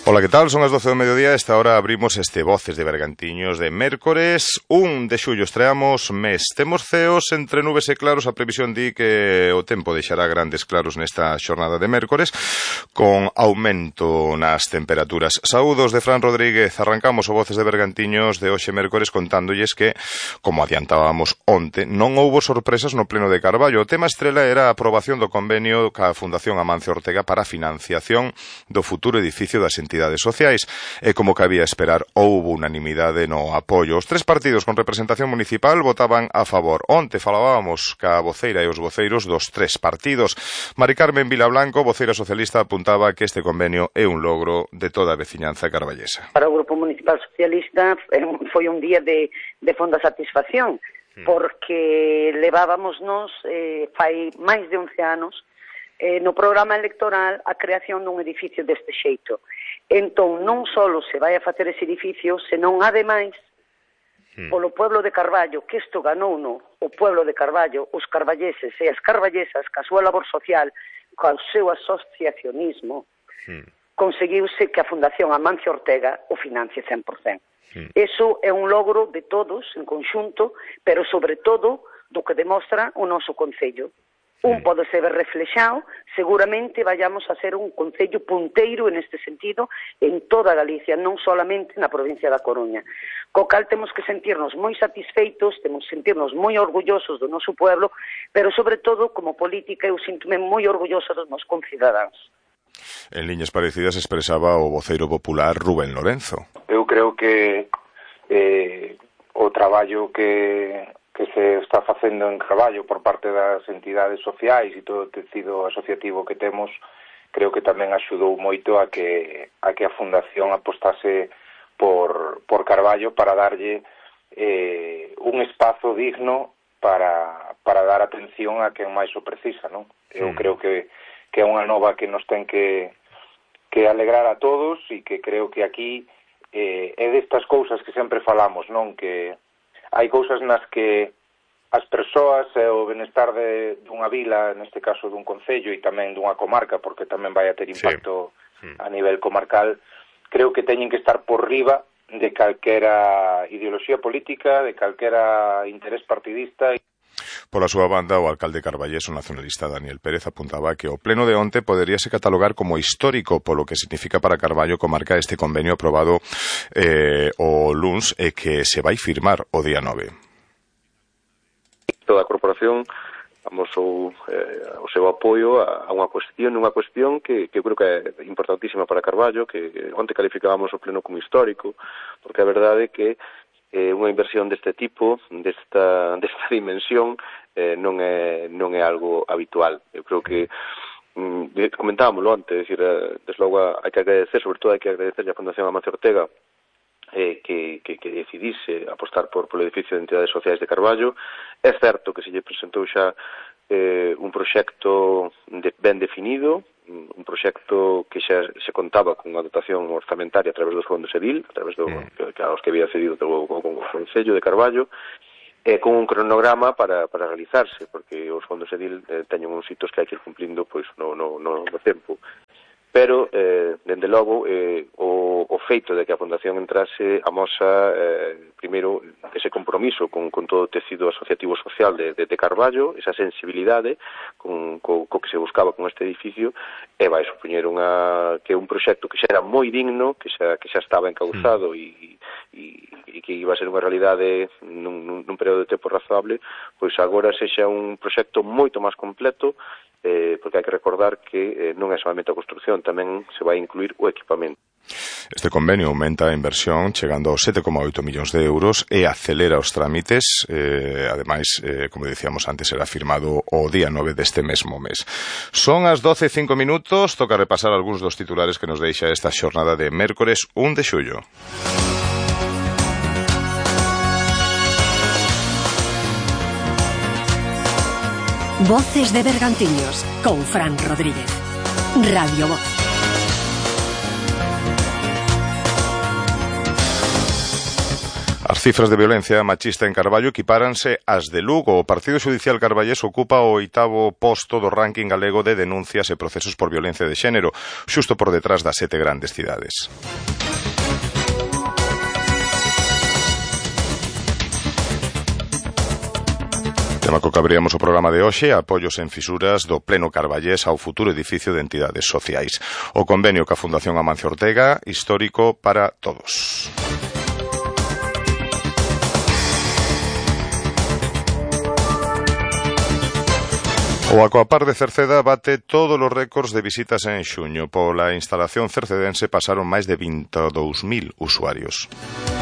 Ola, que tal? Son as 12 do mediodía. A esta hora abrimos este Voces de Bergantiños de mércores 1 de xullo. Estreamos mes. Temos ceos entre nubes e claros. A previsión di que o tempo deixará grandes claros nesta xornada de mércores, con aumento nas temperaturas. Saúdos de Fran Rodríguez. Arrancamos o Voces de Bergantiños de hoxe mércores contándolles que, como adiantábamos onte, non houbo sorpresas no pleno de Carballo. O tema estrela era a aprobación do convenio ca Fundación Amancio Ortega para a financiación do futuro edificio das entidades sociais, e como cabía esperar, houbo unanimidade no apoio. Os tres partidos con representación municipal votaban a favor. Onte falábamos ca voceira e os voceiros dos tres partidos. Mari Carmen Vilablanco, voceira socialista, apuntaba que este convenio é un logro de toda a veciñanza carballesa. Para o Grupo Municipal Socialista foi un día de fonda satisfacción, porque levábamos fai máis de 11 anos no programa electoral a creación dun edificio deste xeito. Entón, non só se vai a facer ese edificio, senón, ademais, polo pueblo de Carballo, que isto ganouno o pueblo de Carballo, os carballeses e as carballesas, ca súa labor social, co seu asociacionismo, conseguiuse que a Fundación Amancio Ortega o financie 100%. Eso é un logro de todos, en conxunto, pero sobre todo do que demostra o noso concello. Un pode ser reflexado, seguramente vayamos a ser un concello punteiro en este sentido en toda Galicia, non solamente na provincia da Coruña. Co cal temos que sentirnos moi satisfeitos, temos que sentirnos moi orgullosos do noso pueblo, pero sobre todo, como política, eu sinto-me moi orgullosa dos meus concidadáns. En liñas parecidas expresaba o voceiro popular Rubén Lorenzo. Eu creo que o traballo que se está facendo en Carballo por parte das entidades sociais e todo o tecido asociativo que temos, creo que tamén axudou moito a que a Fundación apostase por Carballo para darlle un espazo digno para dar atención a quen máis o precisa, non? Eu creo que é unha nova que nos ten que alegrar a todos, e que creo que aquí é destas cousas que sempre falamos, non? Que hai cousas nas que as persoas e o benestar dunha vila, neste caso dun concello e tamén dunha comarca, porque tamén vai a ter impacto a nivel comarcal, creo que teñen que estar por riba de calquera ideoloxía política, de calquera interés partidista. Pola súa banda, o alcalde carballés, o nacionalista Daniel Pérez, apuntaba que o pleno de onte poderíase catalogar como histórico polo que significa para Carballo comarca este convenio aprobado o luns e que se vai firmar o día 9. Toda a corporación amosou o seu apoio a unha cuestión que eu creo que é importantísima para Carballo, que onte calificábamos o pleno como histórico, porque a verdade é que unha inversión deste tipo, desta dimensión, non é algo habitual. Eu creo que comentábamoslo antes, decir, desde logo hai que agradecer, sobre todo hai que agradecer a Fundación Amancio Ortega que decidise apostar polo edificio de entidades sociais de Carballo. É certo que se lle presentou xa un proxecto ben definido, un proxecto que xa se contaba con unha dotación orzamentaria a través dos fondos EDIL, a través aos que había cedido o Concello de Carballo, con un cronograma para realizarse, porque os fondos EDIL teñen uns hitos que hai que ir cumplindo pois no tempo. Pero, dende logo, o feito de que a Fundación entrase amosa, primeiro, ese compromiso con todo o tecido asociativo social de Carballo, esa sensibilidade co que se buscaba con este edificio, e vai supoñer que un proxecto que xa era moi digno, que xa estaba encauzado e que iba a ser unha realidade nun período de tempo razonable, pois agora sexa un proxecto moito máis completo, porque hai que recordar que non é solamente a construción, tamén se vai incluir o equipamento. Este convenio aumenta a inversión chegando aos 7,8 millóns de euros e acelera os trámites. Ademais, como dicíamos antes, será firmado o día 9 deste mesmo mes. Son as 12:05, toca repasar algúns dos titulares que nos deixa esta xornada de mércores 1 de xullo. Voces de Bergantiños con Fran Rodríguez. Radio Voz. As cifras de violencia machista en Carballo equipáranse ás de Lugo. O Partido Xudicial carballés ocupa o 8º posto do ranking galego de denuncias e procesos por violencia de xénero, xusto por detrás das 7 grandes cidades. Tema co que abríamos o programa de hoxe, apoios en fisuras do Pleno Carballés ao futuro edificio de entidades sociais. O convenio ca Fundación Amancio Ortega, histórico para todos. O Aquapar de Cerceda bate todos os récords de visitas en xuño. Pola instalación cercedense pasaron máis de 22.000 usuarios.